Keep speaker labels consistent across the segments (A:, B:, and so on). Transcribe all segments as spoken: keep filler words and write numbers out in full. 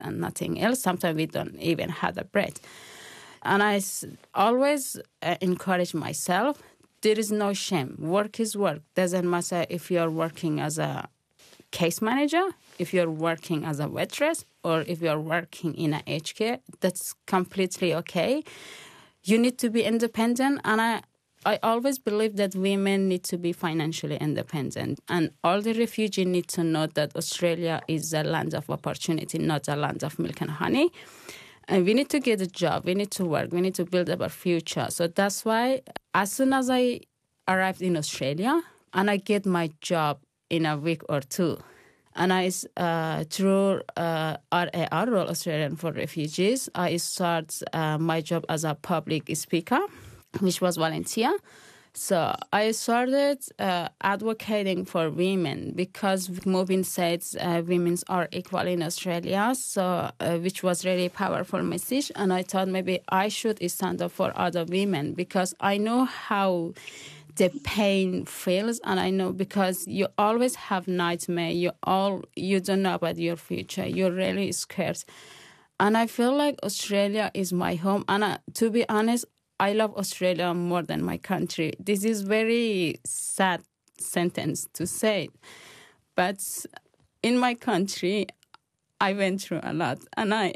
A: and nothing else. Sometimes we don't even have a bread. And I s- always uh, encourage myself, there is no shame. Work is work. Doesn't matter if you're working as a case manager, if you're working as a waitress, or if you're working in a aged care. That's completely okay. You need to be independent, and I I always believe that women need to be financially independent, and all the refugees need to know that Australia is a land of opportunity, not a land of milk and honey. And we need to get a job, we need to work, we need to build up our future. So that's why as soon as I arrived in Australia, and I get my job in a week or two, and I, uh, through uh, R A R, Royal Australian for Refugees, I start uh, my job as a public speaker, which was volunteer. So I started uh, advocating for women because Mobin said uh, women are equal in Australia, so uh, which was really powerful message. And I thought maybe I should stand up for other women because I know how the pain feels, and I know because you always have nightmare. You all you don't know about your future. You're really scared, and I feel like Australia is my home. And I, to be honest, I love Australia more than my country. This is very sad sentence to say, but in my country, I went through a lot, and I,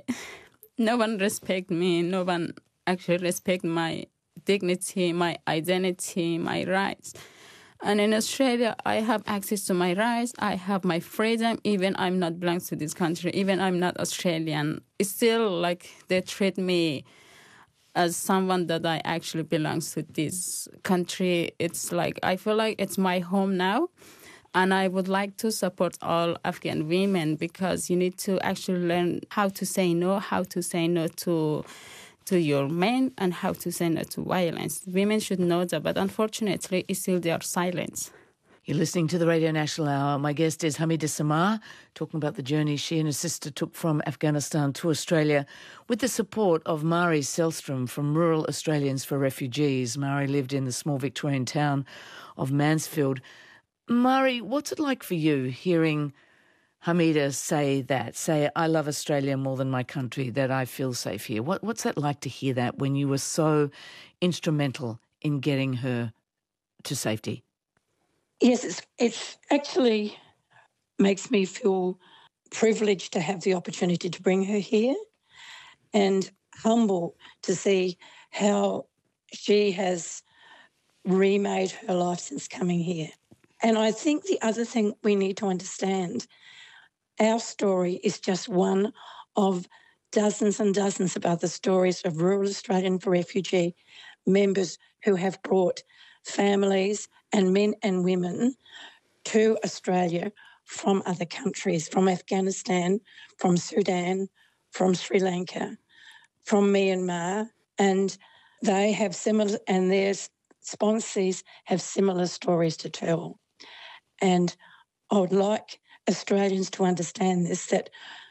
A: no one respect me. No one actually respect my dignity, my identity, my rights. And in Australia, I have access to my rights. I have my freedom. Even I'm not belong to this country. Even I'm not Australian. It's still like they treat me as someone that I actually belongs to this country. It's like, I feel like it's my home now. And I would like to support all Afghan women because you need to actually learn how to say no, how to say no to to your men, and how to say no to violence. Women should know that, but unfortunately, it's still they are silent.
B: You're listening to the Radio National Hour. My guest is Hamida Samar, talking about the journey she and her sister took from Afghanistan to Australia with the support of Mari Selstrom from Rural Australians for Refugees. Mari lived in the small Victorian town of Mansfield. Mari, what's it like for you hearing Hamida say that, say, I love Australia more than my country, that I feel safe here? What, what's that like to hear that when you were so instrumental in getting her to safety?
C: Yes, it's, it's actually makes me feel privileged to have the opportunity to bring her here, and humble to see how she has remade her life since coming here. And I think the other thing we need to understand, our story is just one of dozens and dozens of other stories of Rural Australian for Refugee members who have brought families and men and women to Australia from other countries, from Afghanistan, from Sudan, from Sri Lanka, from Myanmar, and they have similar, and their sponsees have similar stories to tell. And I would like Australians to understand this, that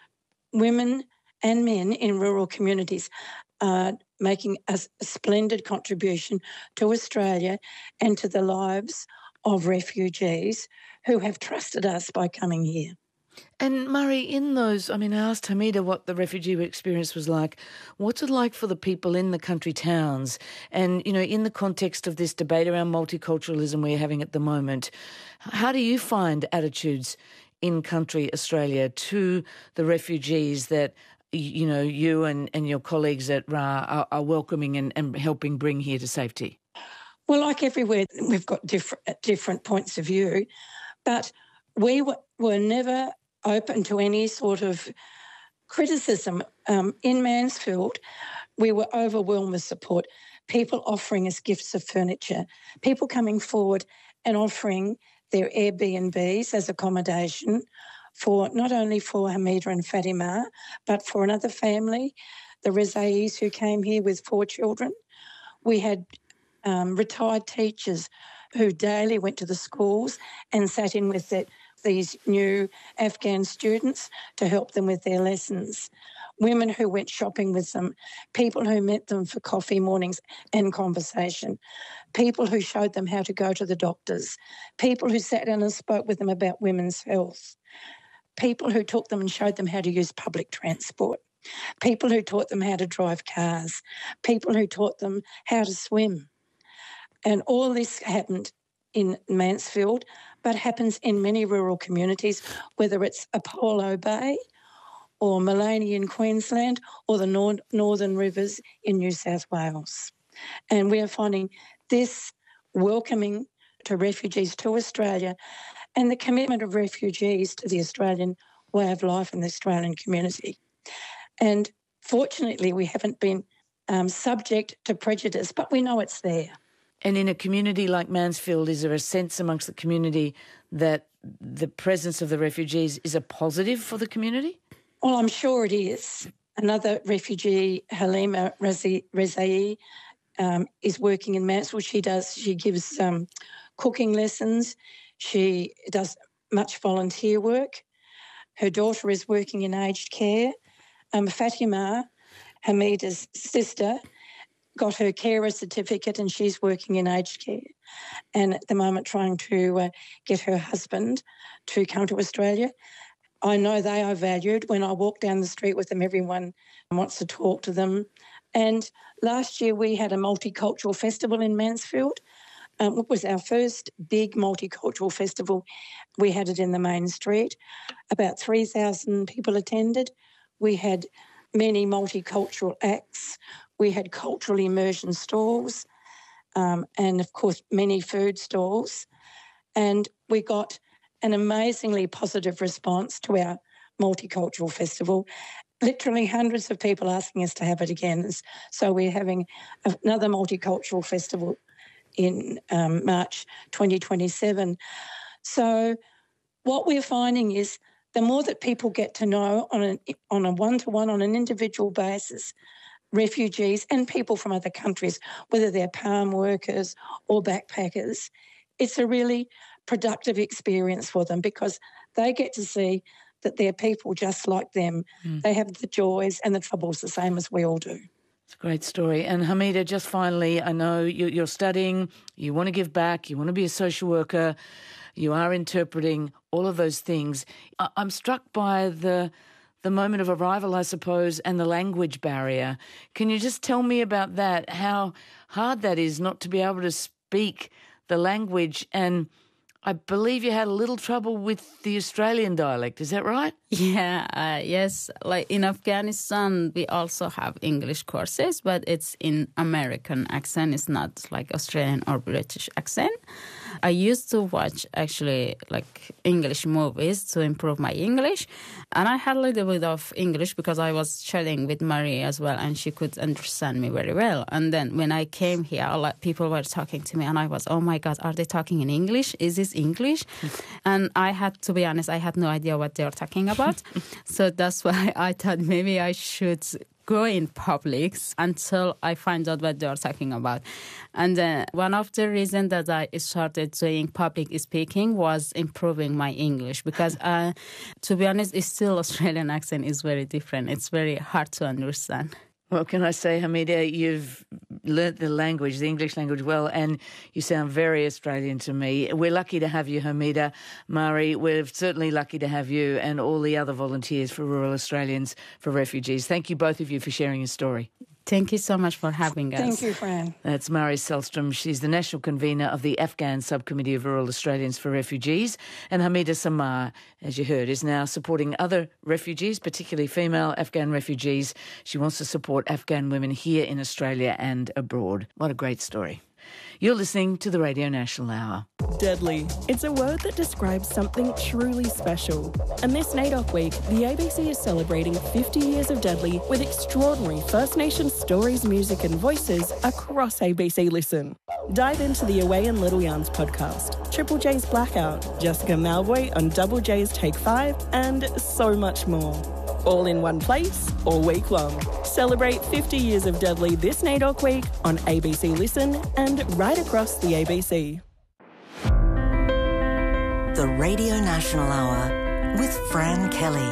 C: women and men in rural communities are making a splendid contribution to Australia and to the lives of refugees who have trusted us by coming here.
B: And Murray, in those, I mean, I asked Hamida what the refugee experience was like. What's it like for the people in the country towns? And, you know, in the context of this debate around multiculturalism we're having at the moment, how do you find attitudes in country Australia to the refugees that, you know, you and, and your colleagues at R A are, are welcoming and, and helping bring here to safety?
C: Well, like everywhere, we've got different different points of view, but we were, were never open to any sort of criticism. Um, in Mansfield, we were overwhelmed with support, people offering us gifts of furniture, people coming forward and offering their Airbnbs as accommodation for not only for Hamida and Fatima, but for another family, the Rezais, who came here with four children. We had um, retired teachers who daily went to the schools and sat in with the, these new Afghan students to help them with their lessons. Women who went shopping with them, people who met them for coffee mornings and conversation, people who showed them how to go to the doctors, people who sat down and spoke with them about women's health. people who took them and showed them how to use public transport, people who taught them how to drive cars, people who taught them how to swim. And all this happened in Mansfield, but happens in many rural communities, whether it's Apollo Bay or Maleny in Queensland or the nor- Northern Rivers in New South Wales. And we are finding this welcoming to refugees to Australia and the commitment of refugees to the Australian way of life in the Australian community. And fortunately, we haven't been um, subject to prejudice, but we know it's there.
B: And in a community like Mansfield, is there a sense amongst the community that the presence of the refugees is a positive for the community?
C: Well, I'm sure it is. Another refugee, Halima Rezai, um, is working in Mansfield. She does. She gives um, cooking lessons. She does much volunteer work. Her daughter is working in aged care. Um, Fatima, Hamida's sister, got her carer certificate and she's working in aged care and at the moment trying to uh, get her husband to come to Australia. I know they are valued. When I walk down the street with them, everyone wants to talk to them. And last year we had a multicultural festival in Mansfield. Um, it was our first big multicultural festival. We had it in the main street. About three thousand people attended. We had many multicultural acts. We had cultural immersion stalls um, and, of course, many food stalls. And we got an amazingly positive response to our multicultural festival. Literally hundreds of people asking us to have it again. So we're having another multicultural festival in um, March twenty twenty-seven. So what we're finding is the more that people get to know on, an, on a one-to-one, on an individual basis, refugees and people from other countries, whether they're palm workers or backpackers, it's a really productive experience for them because they get to see that they're people just like them. Mm. They have the joys and the troubles the same as we all do.
B: It's a great story. And Hamida, just finally, I know you're studying, you want to give back, you want to be a social worker, you are interpreting, all of those things. I'm struck by the the moment of arrival, I suppose, and the language barrier. Can you just tell me about that, how hard that is not to be able to speak the language? And I believe you had a little trouble with the Australian dialect. Is that right?
A: Yeah, uh, yes. Like in Afghanistan, we also have English courses, but it's in American accent. It's not like Australian or British accent. I used to watch actually like English movies to improve my English. And I had a little bit of English because I was chatting with Marie as well and she could understand me very well. And then when I came here, a lot of people were talking to me and I was, oh my God, are they talking in English? Is this English? And I had, to be honest, I had no idea what they were talking about. So that's why I thought maybe I should go in public until I find out what they are talking about. And uh, one of the reasons that I started doing public speaking was improving my English because, uh, to be honest, it's still Australian accent is very different. It's very hard to understand.
B: Well, can I say, Hamida, you've learnt the language, the English language well, and you sound very Australian to me. We're lucky to have you, Hamida. Mari, we're certainly lucky to have you and all the other volunteers for Rural Australians for Refugees. Thank you, both of you, for sharing your story.
A: Thank you so much for having us.
C: Thank you, Fran.
B: That's Mari Selstrom. She's the National Convener of the Afghan Subcommittee of Rural Australians for Refugees. And Hamida Samar, as you heard, is now supporting other refugees, particularly female Afghan refugees. She wants to support Afghan women here in Australia and abroad. What a great story. You're listening to the Radio National Hour.
D: Deadly. It's a word that describes something truly special. And this NAIDOC week, the A B C is celebrating fifty years of Deadly with extraordinary First Nations stories, music and voices across A B C Listen. Dive into the Away in Little Yarns podcast, Triple J's Blackout, Jessica Malvoy on Double J's Take Five, and so much more. All in one place, all week long. Celebrate fifty years of Deadly this NAIDOC week on A B C Listen and right across the A B C.
E: The Radio National Hour with Fran Kelly.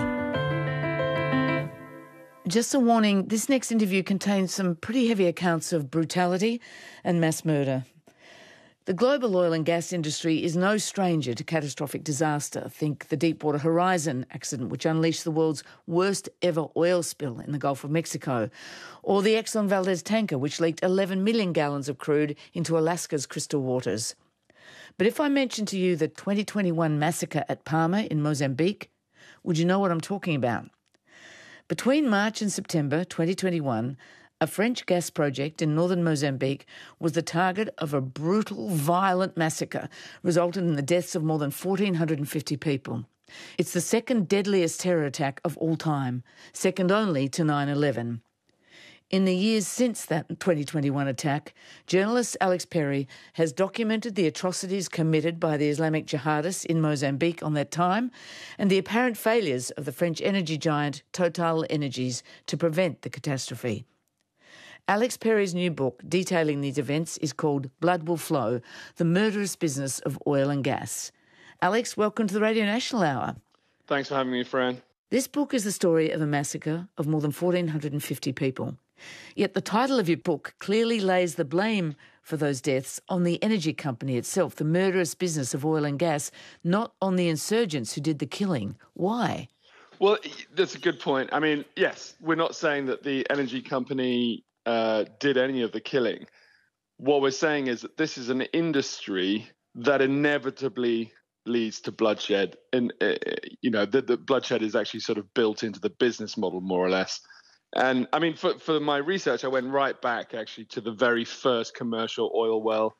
B: Just a warning, this next interview contains some pretty heavy accounts of brutality and mass murder. The global oil and gas industry is no stranger to catastrophic disaster. Think the Deepwater Horizon accident, which unleashed the world's worst ever oil spill in the Gulf of Mexico, or the Exxon Valdez tanker, which leaked eleven million gallons of crude into Alaska's crystal waters. But if I mention to you the twenty twenty-one massacre at Palma in Mozambique, would you know what I'm talking about? Between March and September twenty twenty-one, a French gas project in northern Mozambique was the target of a brutal, violent massacre, resulting in the deaths of more than one thousand four hundred fifty people. It's the second deadliest terror attack of all time, second only to nine eleven. In the years since that twenty twenty-one attack, journalist Alex Perry has documented the atrocities committed by the Islamic jihadists in Mozambique on that time and the apparent failures of the French energy giant Total Energies to prevent the catastrophe. Alex Perry's new book detailing these events is called Blood Will Flow, The Murderous Business of Oil and Gas. Alex, welcome to the Radio National Hour.
F: Thanks for having me, Fran.
B: This book is the story of a massacre of more than one thousand four hundred fifty people. Yet the title of your book clearly lays the blame for those deaths on the energy company itself, the murderous business of oil and gas, not on the insurgents who did the killing. Why?
F: Well, that's a good point. I mean, yes, we're not saying that the energy company uh, did any of the killing. What we're saying is that this is an industry that inevitably leads to bloodshed. And, uh, you know, the, the bloodshed is actually sort of built into the business model, more or less. And I mean, for, for my research, I went right back actually to the very first commercial oil well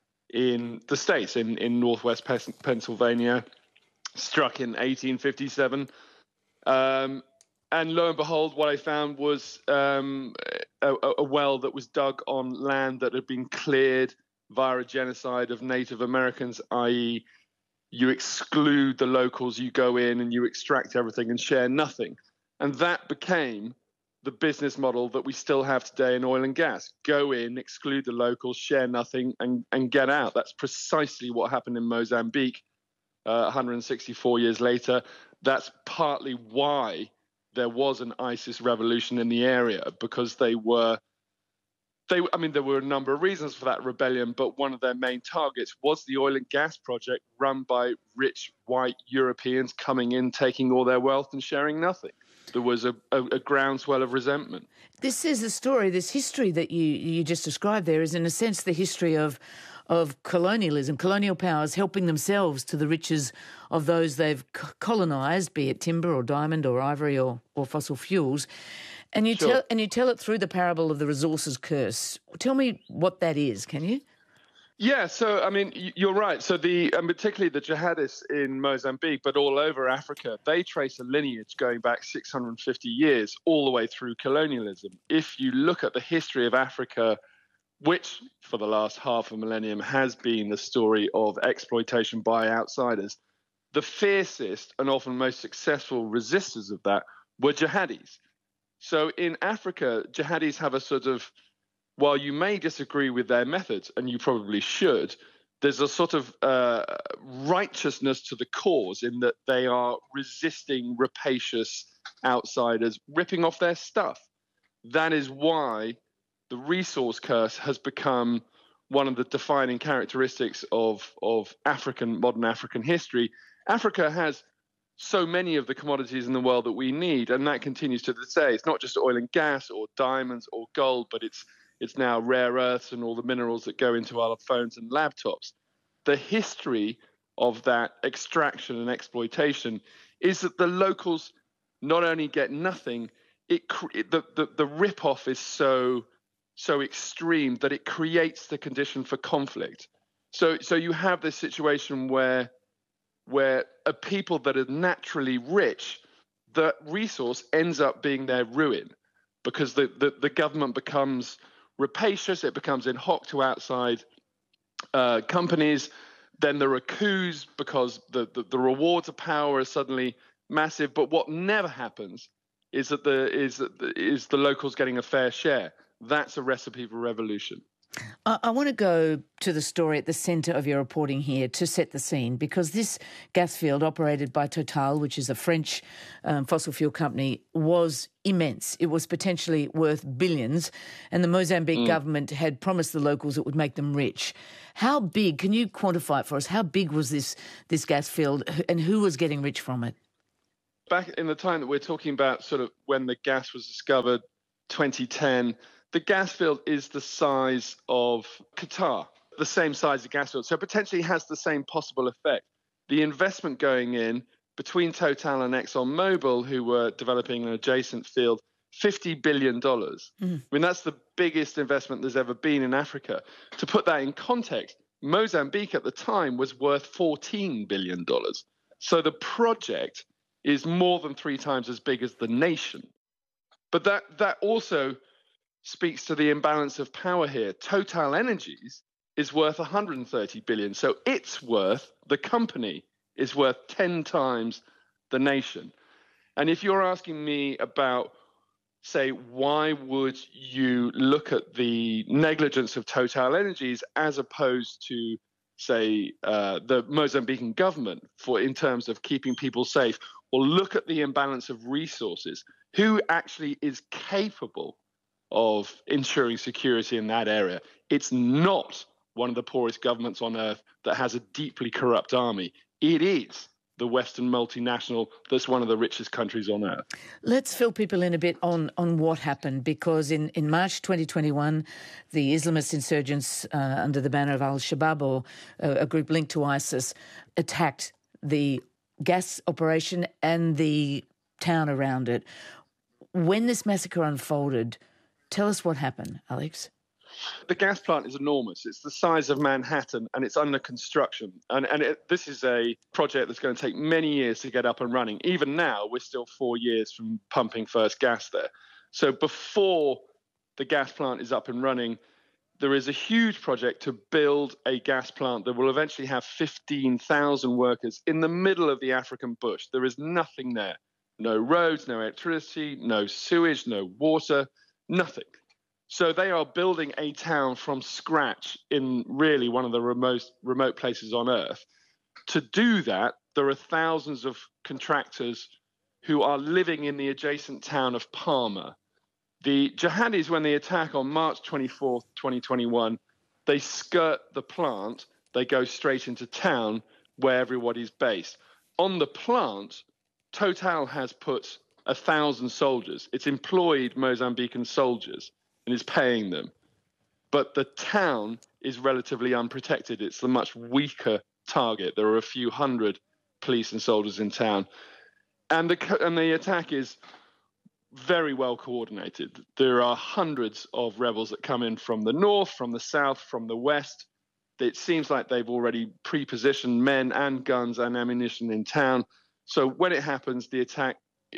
F: in the States, in, in Northwest Pennsylvania, struck in eighteen fifty-seven. Um, and lo and behold, what I found was um, a, a well that was dug on land that had been cleared via a genocide of Native Americans, that is you exclude the locals, you go in and you extract everything and share nothing. And that became the business model that we still have today in oil and gas. Go in, exclude the locals, share nothing, and, and get out. That's precisely what happened in Mozambique uh, one hundred sixty-four years later. That's partly why there was an ISIS revolution in the area, because they were, they. I mean, there were a number of reasons for that rebellion, but one of their main targets was the oil and gas project run by rich white Europeans coming in, taking all their wealth and sharing nothing. There was a, a, a groundswell of resentment.
B: This is a story, this history that you, you just described there is in a sense the history of of colonialism, colonial powers helping themselves to the riches of those they've colonised, be it timber or diamond or ivory or, or fossil fuels. And you, sure. tell, and you tell it through the parable of the resources curse. Tell me what that is, can you?
F: Yeah, so, I mean, you're right. So the, and particularly the jihadists in Mozambique, but all over Africa, they trace a lineage going back six hundred fifty years, all the way through colonialism. If you look at the history of Africa, which for the last half a millennium has been the story of exploitation by outsiders, the fiercest and often most successful resistors of that were jihadis. So in Africa, jihadis have a sort of, while you may disagree with their methods, and you probably should, there's a sort of uh, righteousness to the cause in that they are resisting rapacious outsiders ripping off their stuff. That is why the resource curse has become one of the defining characteristics of, of African, modern African history. Africa has so many of the commodities in the world that we need, and that continues to this day. It's not just oil and gas or diamonds or gold, but it's It's now rare earths and all the minerals that go into our phones and laptops. The history of that extraction and exploitation is that the locals not only get nothing, it, it the, the, the rip-off is so, so extreme that it creates the condition for conflict. So, so you have this situation where, where a people that are naturally rich, the resource ends up being their ruin, because the, the, the government becomes rapacious, it becomes in hock to outside uh, companies. Then there are coups because the, the, the rewards of power are suddenly massive. But what never happens is that the is that the, is the locals getting a fair share. That's a recipe for revolution.
B: I, I want to go to the story at the centre of your reporting here to set the scene, because this gas field operated by Total, which is a French um, fossil fuel company, was immense. It was potentially worth billions, and the Mozambique mm. government had promised the locals it would make them rich. How big, can you quantify it for us, how big was this, this gas field and who was getting rich from it?
F: Back in the time that we're talking about, sort of when the gas was discovered, twenty ten, the gas field is the size of Qatar, the same size as gas field. So potentially has the same possible effect. The investment going in between Total and ExxonMobil, who were developing an adjacent field, fifty billion dollars. Mm. I mean, that's the biggest investment there's ever been in Africa. To put that in context, Mozambique at the time was worth fourteen billion dollars. So the project is more than three times as big as the nation. But that that also speaks to the imbalance of power here. Total Energies is worth one hundred thirty billion dollars. So its worth, the company, is worth ten times the nation. And if you're asking me about, say, why would you look at the negligence of Total Energies as opposed to, say, uh, the Mozambican government for in terms of keeping people safe, or look at the imbalance of resources, who actually is capable of ensuring security in that area? It's not one of the poorest governments on earth that has a deeply corrupt army. It is the Western multinational that's one of the richest countries on earth.
B: Let's fill people in a bit on, on what happened, because in, in March twenty twenty-one, the Islamist insurgents uh, under the banner of Al-Shabaab, or uh, a group linked to ISIS, attacked the gas operation and the town around it. When this massacre unfolded, tell us what happened, Alex.
F: The gas plant is enormous. It's the size of Manhattan, and it's under construction. And, and it, this is a project that's going to take many years to get up and running. Even now, we're still four years from pumping first gas there. So before the gas plant is up and running, there is a huge project to build a gas plant that will eventually have fifteen thousand workers in the middle of the African bush. There is nothing there. No roads, no electricity, no sewage, no water, nothing. So they are building a town from scratch in really one of the remote, remote places on Earth. To do that, there are thousands of contractors who are living in the adjacent town of Palma. The jihadis, when they attack on March twenty-fourth, twenty twenty-one, they skirt the plant. They go straight into town where everybody's based. On the plant, Total has put a thousand soldiers. It's employed Mozambican soldiers and is paying them. But the town is relatively unprotected. It's the much weaker target. There are a few hundred police and soldiers in town. And the, and the attack is very well coordinated. There are hundreds of rebels that come in from the north, from the south, from the west. It seems like they've already pre-positioned men and guns and ammunition in town. So when it happens, the attack,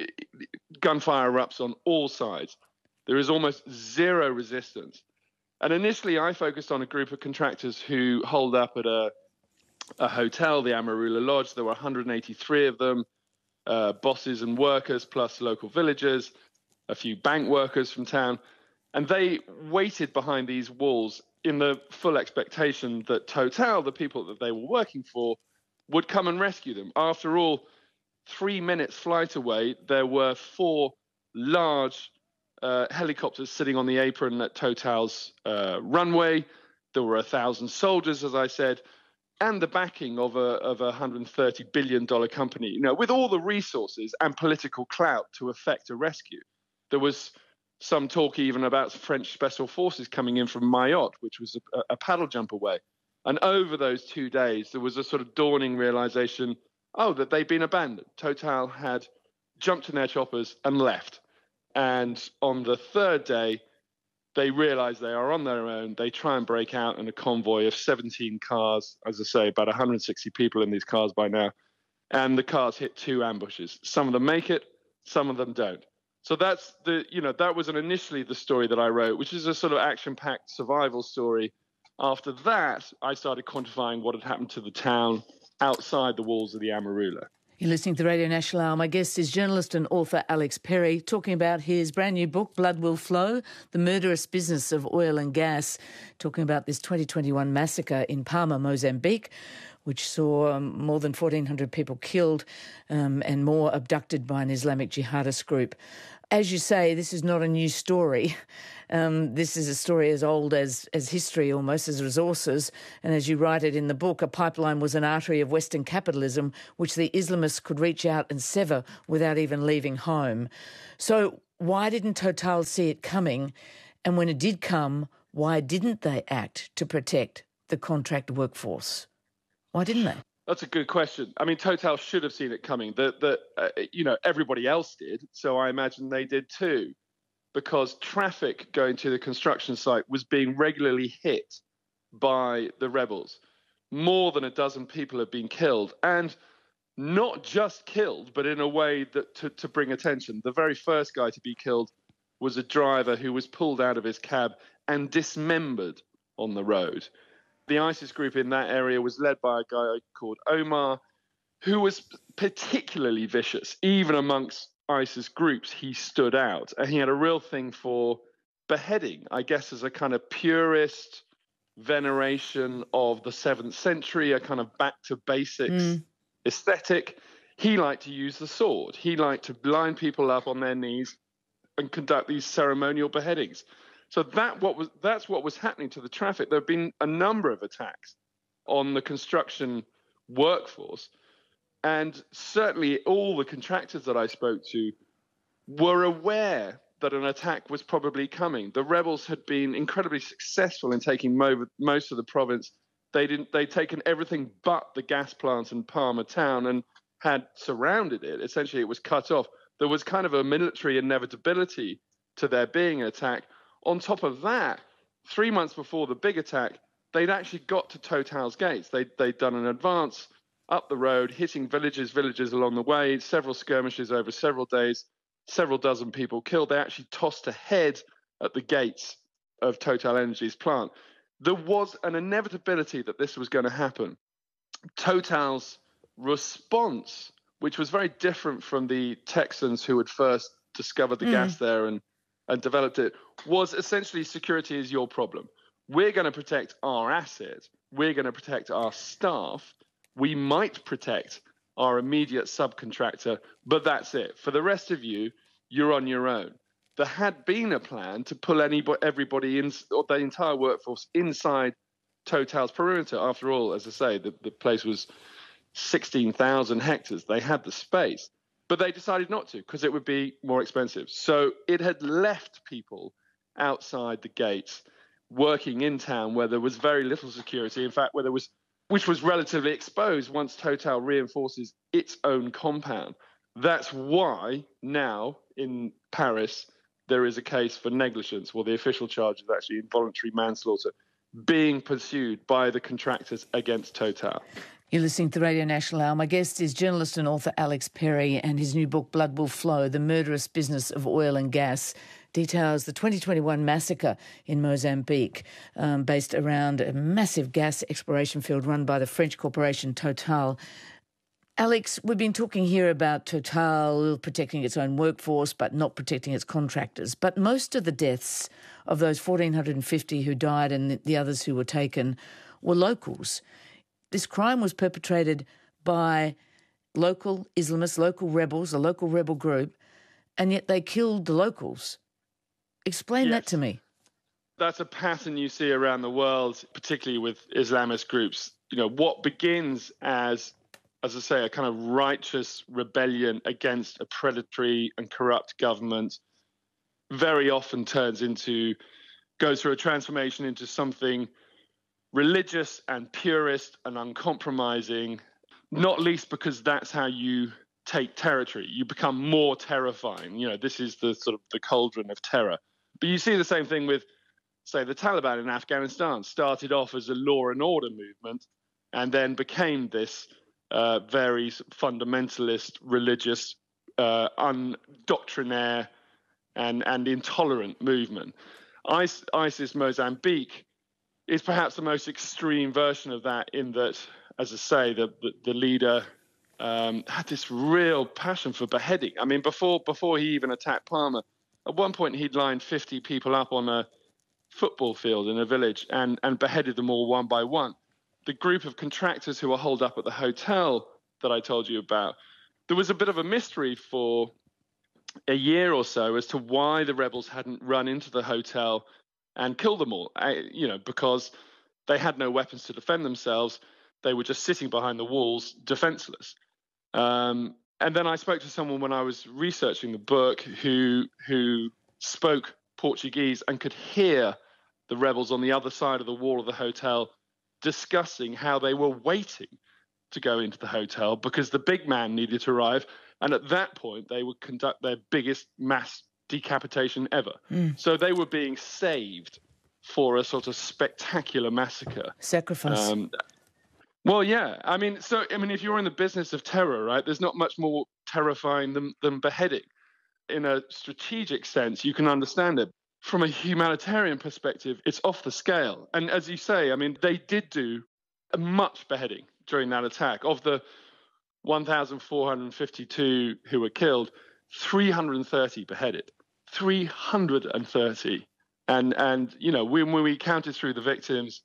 F: gunfire erupts on all sides. There is almost zero resistance. And initially, I focused on a group of contractors who holed up at a, a hotel, the Amarula Lodge. There were one hundred eighty-three of them, uh, bosses and workers, plus local villagers, a few bank workers from town. And they waited behind these walls in the full expectation that Total, the people that they were working for, would come and rescue them. After all, three minutes flight away, there were four large uh, helicopters sitting on the apron at Total's uh, runway. There were a thousand soldiers, as I said, and the backing of a of a one hundred thirty billion dollars company, you know, with all the resources and political clout to effect a rescue. There was some talk even about French special forces coming in from Mayotte, which was a, a paddle jump away. And over those two days, there was a sort of dawning realization, oh, that they'd been abandoned. Total had jumped in their choppers and left. And on the third day, they realize they are on their own. They try and break out in a convoy of seventeen cars, as I say, about one hundred sixty people in these cars by now. And the cars hit two ambushes. Some of them make it, some of them don't. So that's the, you know, that was an initially the story that I wrote, which is a sort of action-packed survival story. After that, I started quantifying what had happened to the town outside the walls of the Amarula.
B: You're listening to Radio National Hour. My guest is journalist and author Alex Perry, talking about his brand new book, Blood Will Flow, The Murderous Business of Oil and Gas, talking about this twenty twenty-one massacre in Palma, Mozambique, which saw um, more than fourteen hundred people killed um, and more abducted by an Islamic jihadist group. As you say, this is not a new story. Um, this is a story as old as, as history, almost, as resources. And as you write it in the book, a pipeline was an artery of Western capitalism which the Islamists could reach out and sever without even leaving home. So why didn't Total see it coming? And when it did come, why didn't they act to protect the contract workforce? Why didn't they?
F: That's a good question. I mean, Total should have seen it coming. The, the, uh, you know, everybody else did, so I imagine they did too, because traffic going to the construction site was being regularly hit by the rebels. More than a dozen people have been killed, and not just killed, but in a way that to, to bring attention. The very first guy to be killed was a driver who was pulled out of his cab and dismembered on the road. The ISIS group in that area was led by a guy called Omar, who was particularly vicious. Even amongst ISIS groups, he stood out. And he had a real thing for beheading, I guess, as a kind of purist veneration of the seventh century, a kind of back to basics mm. aesthetic. He liked to use the sword. He liked to line people up on their knees and conduct these ceremonial beheadings. So that what was that's what was happening to the traffic. There have been a number of attacks on the construction workforce, and certainly all the contractors that I spoke to were aware that an attack was probably coming. The rebels had been incredibly successful in taking mo- most of the province. They didn't. They'd taken everything but the gas plants in Palma town and had surrounded it. Essentially, it was cut off. There was kind of a military inevitability to there being an attack. On top of that, three months before the big attack, they'd actually got to Total's gates. They'd, they'd done an advance up the road, hitting villages, villages along the way, several skirmishes over several days, several dozen people killed. They actually tossed a head at the gates of Total Energies plant. There was an inevitability that this was going to happen. Total's response, which was very different from the Texans who had first discovered the mm. gas there and and developed it, was essentially security is your problem. We're going to protect our asset. We're going to protect our staff. We might protect our immediate subcontractor, but that's it. For the rest of you, you're on your own. There had been a plan to pull anybody, everybody in, or the entire workforce inside Total's perimeter. After all, as I say, the, the place was sixteen thousand hectares. They had the space. But they decided not to because it would be more expensive. So it had left people outside the gates working in town where there was very little security. In fact, where there was, which was relatively exposed once Total reinforces its own compound. That's why now in Paris there is a case for negligence. Well, the official charge is actually involuntary manslaughter being pursued by the contractors against Total.
B: You're listening to Radio National Hour. My guest is journalist and author Alex Perry, and his new book, Blood Will Flow, The Murderous Business of Oil and Gas, details the twenty twenty-one massacre in Mozambique, um, based around a massive gas exploration field run by the French corporation Total. Alex, we've been talking here about Total protecting its own workforce but not protecting its contractors. But most of the deaths of those one thousand four hundred fifty who died and the others who were taken were locals. This crime was perpetrated by local Islamists, local rebels, a local rebel group, and yet they killed the locals. Explain yes. that to me.
F: That's a pattern you see around the world, particularly with Islamist groups. You know, what begins as, as I say, a kind of righteous rebellion against a predatory and corrupt government very often turns into, goes through a transformation into something religious and purist and uncompromising, not least because that's how you take territory. You become more terrifying. You know, this is the sort of the cauldron of terror. But you see the same thing with, say, the Taliban in Afghanistan. Started off as a law and order movement and then became this uh, very fundamentalist, religious, uh, undoctrinaire and, and intolerant movement. ISIS Mozambique is perhaps the most extreme version of that in that, as I say, the, the, the leader um, had this real passion for beheading. I mean, before before he even attacked Palmer, at one point he'd lined fifty people up on a football field in a village and, and beheaded them all one by one. The group of contractors who were holed up at the hotel that I told you about, there was a bit of a mystery for a year or so as to why the rebels hadn't run into the hotel and killed them all, I, you know, because they had no weapons to defend themselves. They were just sitting behind the walls, defenseless. Um, and then I spoke to someone when I was researching the book who who spoke Portuguese and could hear the rebels on the other side of the wall of the hotel discussing how they were waiting to go into the hotel because the big man needed to arrive. And at that point, they would conduct their biggest mass decapitation ever. Mm. So they were being saved for a sort of spectacular massacre.
B: Sacrifice. Um,
F: well, yeah. I mean, so, I mean, if you're in the business of terror, right, there's not much more terrifying than, than beheading. In a strategic sense, you can understand it. From a humanitarian perspective, it's off the scale. And as you say, I mean, they did do much beheading during that attack. Of the one thousand four hundred fifty-two who were killed, three hundred thirty beheaded. three hundred thirty. And, and you know, when, when we counted through the victims,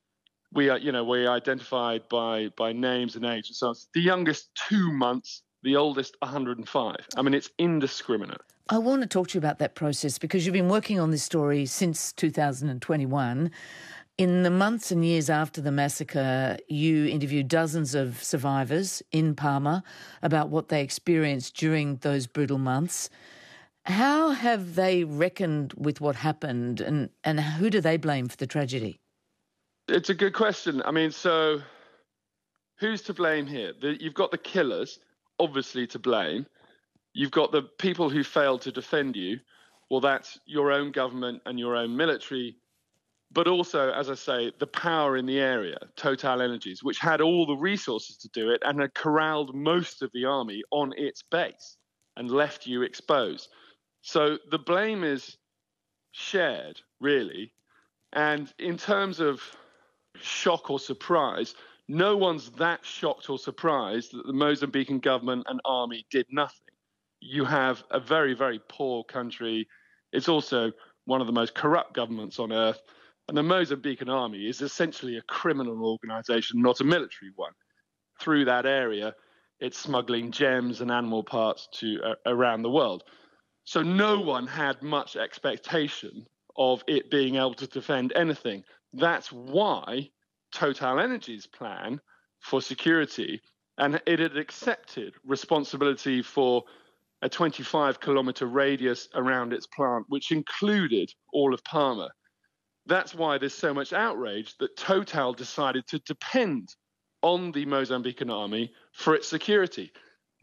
F: we, you know, we identified by, by names and age and so on. The youngest, two months. The oldest, one hundred five. I mean, it's indiscriminate.
B: I want to talk to you about that process because you've been working on this story since two thousand twenty-one. In the months and years after the massacre, you interviewed dozens of survivors in Palmer about what they experienced during those brutal months. How have they reckoned with what happened and, and who do they blame for the tragedy?
F: It's a good question. I mean, so who's to blame here? The, you've got the killers, obviously to blame. You've got the people who failed to defend you. Well, that's your own government and your own military, but also, as I say, the power in the area, Total Energies, which had all the resources to do it and had corralled most of the army on its base and left you exposed. So the blame is shared, really. And in terms of shock or surprise, no one's that shocked or surprised that the Mozambican government and army did nothing. You have a very, very poor country. It's also one of the most corrupt governments on earth. And the Mozambican army is essentially a criminal organization, not a military one. Through that area, it's smuggling gems and animal parts to uh, around the world. So no one had much expectation of it being able to defend anything. That's why Total Energies' plan for security, and it had accepted responsibility for a twenty-five kilometre radius around its plant, which included all of Palmer. That's why there's so much outrage that Total decided to depend on the Mozambican army for its security.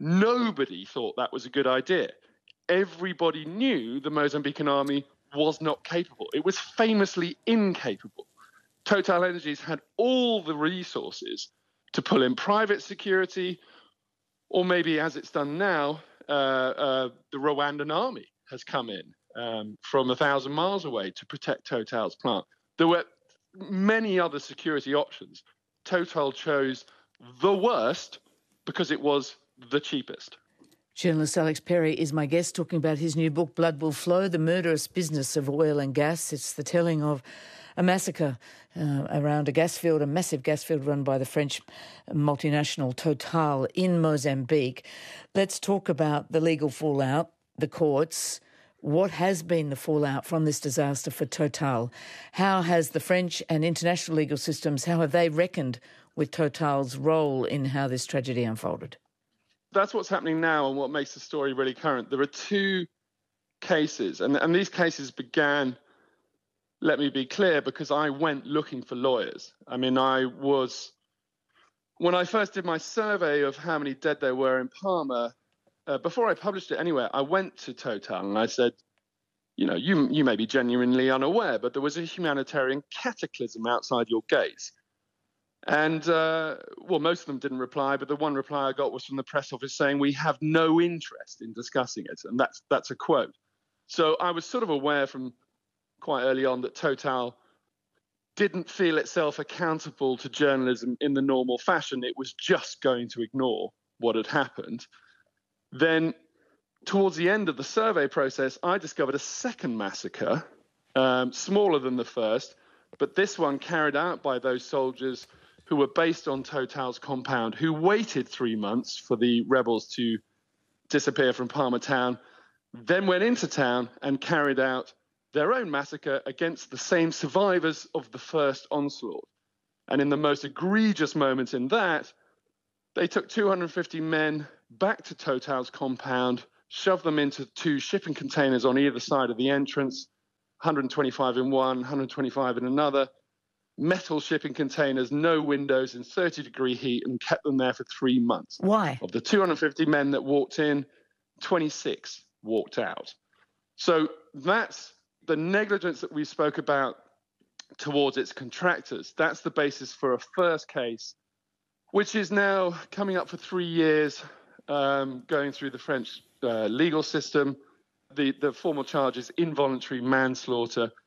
F: Nobody thought that was a good idea. Everybody knew the Mozambican army was not capable. It was famously incapable. Total Energies had all the resources to pull in private security, or maybe as it's done now, uh, uh, the Rwandan army has come in um, from a thousand miles away to protect Total's plant. There were many other security options. Total chose the worst because it was the cheapest.
B: Journalist Alex Perry is my guest, talking about his new book, Blood Will Flow, The Murderous Business of Oil and Gas. It's the telling of a massacre uh, around a gas field, a massive gas field run by the French multinational Total in Mozambique. Let's talk about the legal fallout, the courts. What has been the fallout from this disaster for Total? How has the French and international legal systems, how have they reckoned with Total's role in how this tragedy unfolded?
F: That's what's happening now and what makes the story really current. There are two cases, and, and these cases began, let me be clear, because I went looking for lawyers. I mean, I was, when I first did my survey of how many dead there were in Palmer, uh, before I published it anywhere, I went to Total and I said, you know, you, you may be genuinely unaware, but there was a humanitarian cataclysm outside your gates. And, uh, well, most of them didn't reply, but the one reply I got was from the press office saying, we have no interest in discussing it. And that's that's a quote. So I was sort of aware from quite early on that Total didn't feel itself accountable to journalism in the normal fashion. It was just going to ignore what had happened. Then towards the end of the survey process, I discovered a second massacre, um, smaller than the first, but this one carried out by those soldiers who were based on Total's compound, who waited three months for the rebels to disappear from Palmer Town, then went into town and carried out their own massacre against the same survivors of the first onslaught. And in the most egregious moment in that, they took two hundred fifty men back to Total's compound, shoved them into two shipping containers on either side of the entrance, one hundred twenty-five in one, one hundred twenty-five in another, metal shipping containers, no windows, in thirty degree heat, and kept them there for three months.
B: Why?
F: Of the two hundred fifty men that walked in, twenty-six walked out. So that's the negligence that we spoke about towards its contractors. That's the basis for a first case, which is now coming up for three years, um, going through the French uh, legal system. The, the formal charge is involuntary manslaughter.